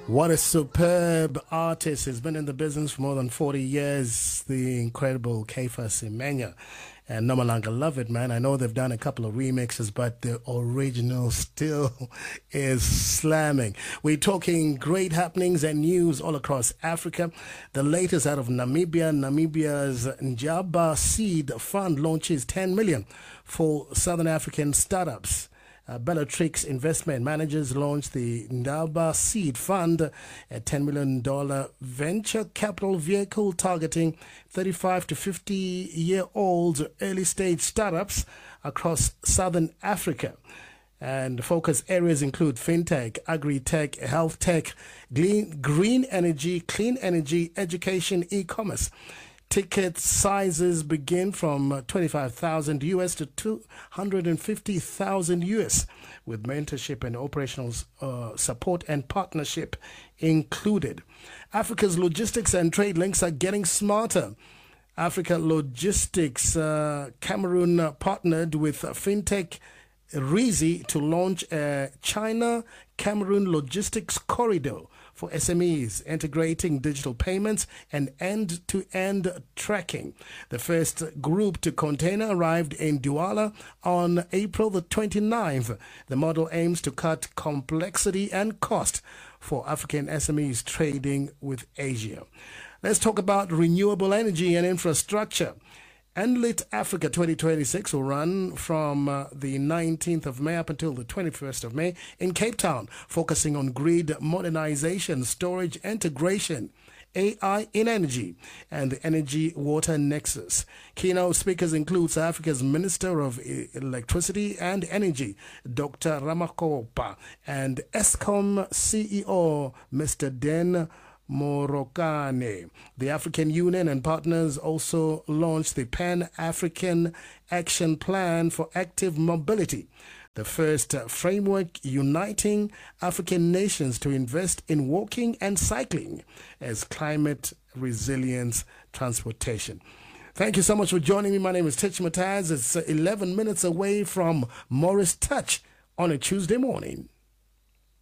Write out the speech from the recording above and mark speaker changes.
Speaker 1: What a superb artist. He's been in the business for more than 40 years. The incredible Kaifa Semenya. And Nomalanga, love it, man. I know they've done a couple of remixes, but the original still is slamming. We're talking great happenings and news all across Africa. The latest out of Namibia. Namibia's Njaba Seed Fund launches 10 million for Southern African startups. Bellatrix Investment Managers launched the Ndaba Seed Fund, a $10 million venture capital vehicle targeting 35 to 50-year-old early-stage startups across Southern Africa. And focus areas include fintech, agri-tech, health tech, green energy, clean energy, education, e-commerce. Ticket sizes begin from 25,000 US to 250,000 US, with mentorship and operational support and partnership included. Africa's logistics and trade links are getting smarter. Africa Logistics Cameroon partnered with fintech Rizi to launch a China-Cameroon logistics corridor for SMEs, integrating digital payments and end-to-end tracking. The first group to container arrived in Douala on April the 29th. The model aims to cut complexity and cost for African SMEs trading with Asia. Let's talk about renewable energy and infrastructure. Enlit Africa 2026 will run from the 19th of May up until the 21st of May in Cape Town, focusing on grid modernization, storage integration, AI in energy, and the energy water nexus. Keynote speakers include South Africa's Minister of Electricity and Energy, Dr. Ramakopa, and Eskom CEO, Mr. Den Morokane. The African Union and partners also launched the Pan-African Action Plan for Active Mobility, the first framework uniting African nations to invest in walking and cycling as climate resilience transportation. Thank you so much for joining me. My name is Tich Mataz. It's 11 minutes away from Morris Touch on a Tuesday morning.